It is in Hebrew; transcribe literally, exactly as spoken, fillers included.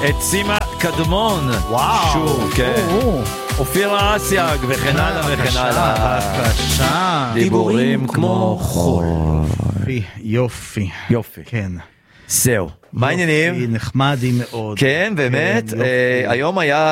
את סימה קדמון. וואו. שוב, כן. אופירה אסיאג וכן הלאה וכן הלאה. בבקשה. דיבורים כמו חול. יופי, יופי. יופי. כן. זהו. מה העניינים? נחמדי מאוד. כן, באמת. היום היה